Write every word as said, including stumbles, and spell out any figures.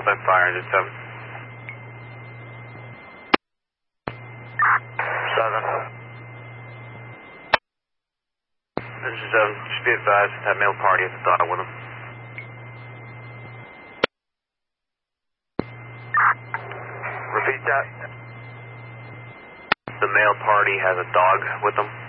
Call back fire, engine seven. Seven. Engine seven, just be advised, that male party has a dog with him. Repeat that. The male party has a dog with them.